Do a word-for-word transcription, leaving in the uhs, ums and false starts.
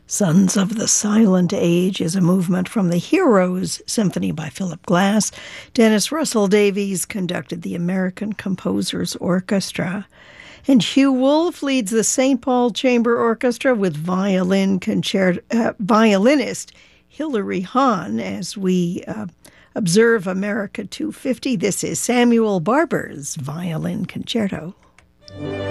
Sons of the Silent Age is a movement from the Heroes Symphony by Philip Glass. Dennis Russell Davies conducted the American Composers Orchestra. And Hugh Wolf leads the Saint Paul Chamber Orchestra with violin concert, uh, violinist Hilary Hahn as we uh, observe America two fifty. This is Samuel Barber's Violin Concerto.